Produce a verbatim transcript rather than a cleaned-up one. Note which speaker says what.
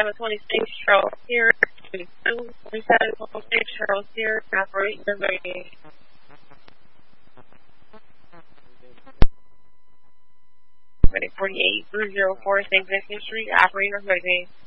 Speaker 1: twenty-seven twenty-six, Charles here. twenty-two twenty-seven twenty-six, Charles here. Operate number forty-eight through zero four, Saint Vincent Street. Operator ready.